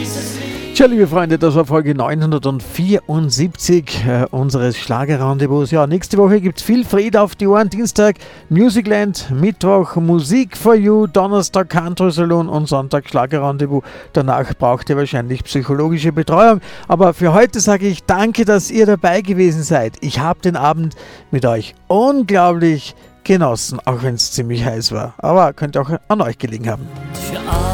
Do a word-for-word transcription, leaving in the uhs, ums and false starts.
Tja, liebe Freunde, das war Folge neunhundertvierundsiebzig äh, unseres Schlagerrendezvous. Ja, nächste Woche gibt es viel Fried auf die Ohren. Dienstag Musicland, Mittwoch Musik for You, Donnerstag Country Saloon und Sonntag Schlagerrendezvous. Danach braucht ihr wahrscheinlich psychologische Betreuung. Aber für heute sage ich danke, dass ihr dabei gewesen seid. Ich habe den Abend mit euch unglaublich genossen, auch wenn es ziemlich heiß war. Aber könnte auch an euch gelegen haben.